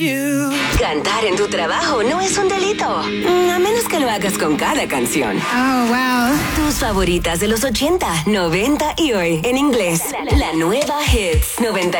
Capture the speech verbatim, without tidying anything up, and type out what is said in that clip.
Cantar en tu trabajo no es un delito, a menos que lo hagas con cada canción. Oh, wow. Tus favoritas de los ochenta, noventa y hoy en inglés. La nueva Hits noventa